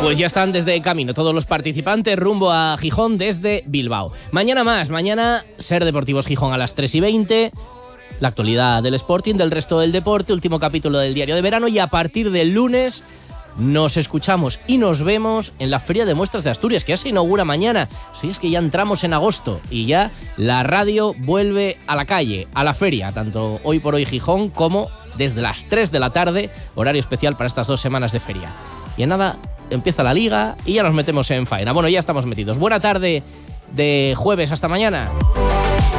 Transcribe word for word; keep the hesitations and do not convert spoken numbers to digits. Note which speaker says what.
Speaker 1: Pues ya están desde camino todos los participantes rumbo a Gijón desde Bilbao. Mañana más, mañana Ser Deportivos Gijón a las tres y veinte. La actualidad del Sporting, del resto del deporte, último capítulo del Diario de Verano, y a partir del lunes nos escuchamos y nos vemos en la Feria de Muestras de Asturias, que ya se inaugura mañana. Sí, es que ya entramos en agosto y ya la radio vuelve a la calle, a la feria, tanto Hoy por Hoy Gijón como desde las tres de la tarde, horario especial para estas dos semanas de feria. Y en nada, empieza la liga y ya nos metemos en faena. Bueno, ya estamos metidos. Buena tarde de jueves, hasta mañana.